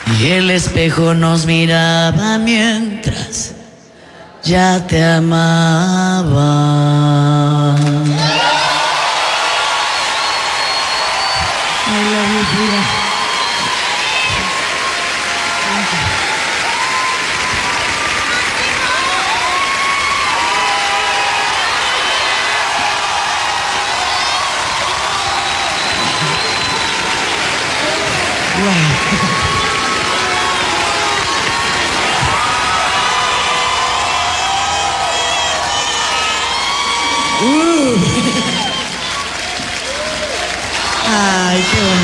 Y el espejo nos miraba mientras ya te amaba. I love you, Frida.